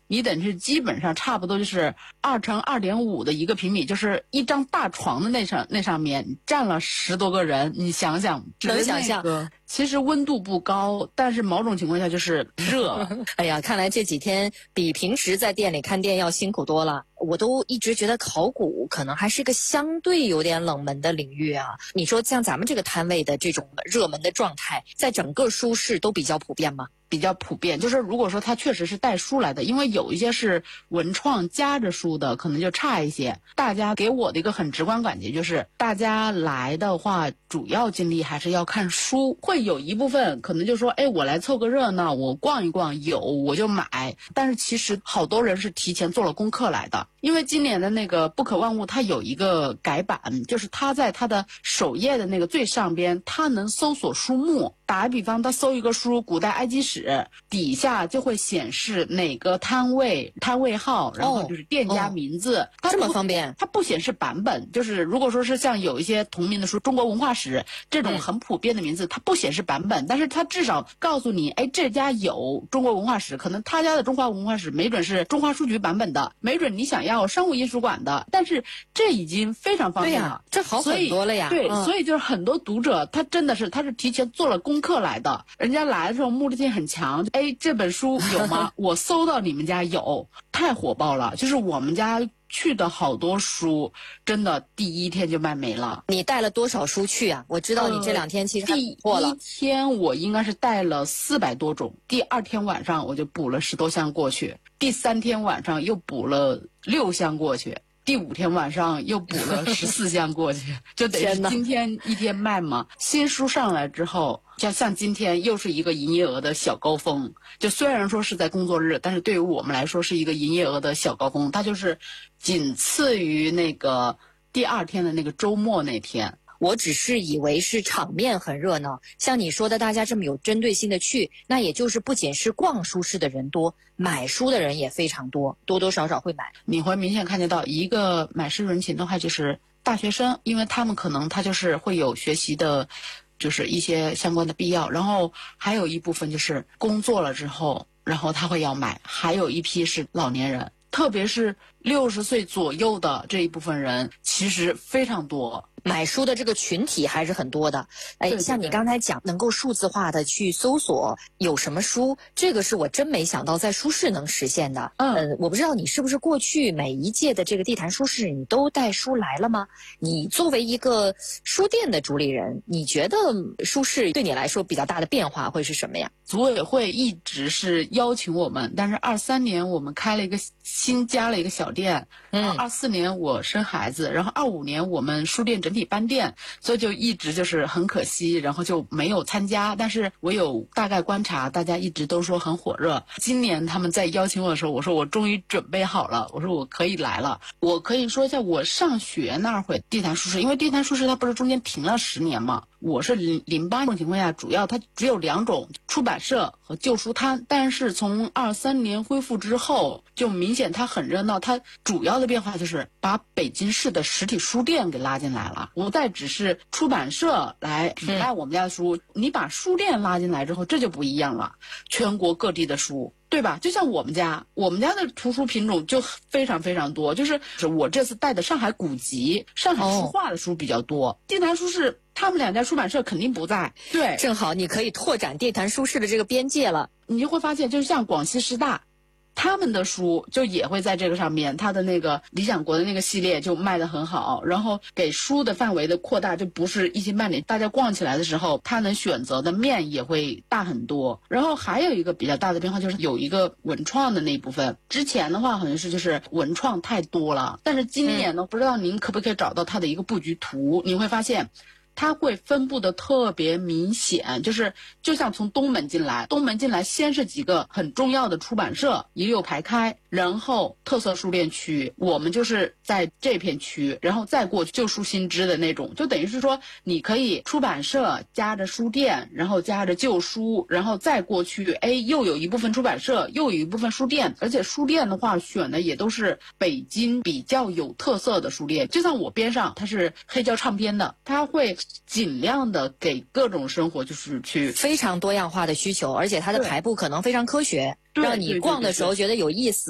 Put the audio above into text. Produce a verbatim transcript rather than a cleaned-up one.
你等是基本上差不多就是二乘二点五的一个平米，就是一张大床的那上那上面站了十多个人，你想想， 能想象。 其实温度不高，但是某种情况下就是热。 哎呀，看来这几天比平时在店里看店要辛苦多了。我都一直觉得考古可能还是个相对有点冷门的领域啊。你说像咱们这个摊位的这种热门的状态，在整个书市都比较普遍吗？ 比较普遍，就是如果说它确实是带书来的，因为有一些是文创夹着书的，可能就差一些。大家给我的一个很直观感觉就是，大家来的话，主要精力还是要看书，会有一部分可能就说，哎，我来凑个热闹，我逛一逛，有我就买。但是其实好多人是提前做了功课来的，因为今年的那个不可万物它有一个改版，就是它在它的首页的那个最上边，它能搜索书目。打个比方，他搜一个书古代埃及史，底下就会显示哪个摊位、摊位号，然后就是店家名字。 哦哦、这么方便？ 它不显示版本，就是如果说是像有一些同名的书，中国文化史这种很普遍的名字，它不显示版本，但是它至少告诉你，哎，这家有中国文化史，可能他家的中华文化史没准是中华书局版本的，没准你想要商务印书馆的，但是这已经非常方便了， 对呀，这好很多了呀。 对， 嗯、 所以就是很多读者他真的是他是提前做了功课来的，人家来的时候目的性很强。哎，这本书有吗？我搜到你们家有，太火爆了。就是我们家去的好多书，真的第一天就卖没了。 你带了多少书去啊？我知道你这两天其实还补货了。 第一天我应该是带了四百多种，第二天晚上我就补了十多箱过去，第三天晚上又补了六箱过去。第五天晚上又补了十四箱过去，就等于今天一天卖嘛。新书上来之后，像像今天又是一个营业额的小高峰。就虽然说是在工作日，但是对于我们来说是一个营业额的小高峰，它就是仅次于那个第二天的那个周末那天。 我只是以为是场面很热闹，像你说的大家这么有针对性的去，那也就是不仅是逛书市的人多，买书的人也非常多，多多少少会买。 你会明显看见到一个买书人群的话，就是大学生，因为他们可能他就是会有学习的就是一些相关的必要，然后还有一部分就是工作了之后，然后他会要买，还有一批是老年人，特别是六十岁左右的这一部分人其实非常多。 买书的这个群体还是很多的。哎，像你刚才讲能够数字化的去搜索有什么书，这个是我真没想到在书市能实现的。嗯、呃，我不知道你是不是过去每一届的这个地坛书市你都带书来了吗？你作为一个书店的主理人，你觉得书市对你来说比较大的变化会是什么呀？ 组委会一直是邀请我们，但是二三年我们开了一个新加了一个小店，嗯，二四年我生孩子，然后二五年我们书店整体搬店，所以就一直就是很可惜，然后就没有参加。但是我有大概观察，大家一直都说很火热。今年他们在邀请我的时候，我说我终于准备好了，我说我可以来了。我可以说一下我上学那会地坛书市，因为地坛书市它不是中间停了十年嘛，我是零零八种情况下，主要它只有两种，出版社和旧书摊。但是从二三年恢复之后，就明显它很热闹。它主要的变化就是把北京市的实体书店给拉进来了，不再只是出版社来买卖我们家的书，嗯、你把书店拉进来之后，这就不一样了。全国各地的书。对吧？就像我们家，我们家的图书品种就非常非常多。就是我这次带的上海古籍、上海书画的书比较多。地坛书市他们两家出版社肯定不在。对， 正好你可以拓展地坛书市的这个边界了。 你就会发现，就像广西师大，他们的书就也会在这个上面，他的那个理想国的那个系列就卖得很好，然后给书的范围的扩大，就不是一星半点，大家逛起来的时候，他能选择的面也会大很多。然后还有一个比较大的变化，就是有一个文创的那一部分。之前的话好像是就是文创太多了，但是今年呢，嗯、不知道您可不可以找到它的一个布局图，你会发现它会分布的特别明显，就是就像从东门进来，东门进来先是几个很重要的出版社也有排开，然后特色书店区，我们就是在这片区，然后再过去旧书新知的那种，就等于是说你可以出版社加着书店，然后加着旧书，然后再过去，哎，又有一部分出版社，又有一部分书店，而且书店的话选的也都是北京比较有特色的书店，就像我边上它是黑胶唱片的，它会尽量的给各种生活就是去非常多样化的需求，而且它的排布可能非常科学，让你逛的时候觉得有意思。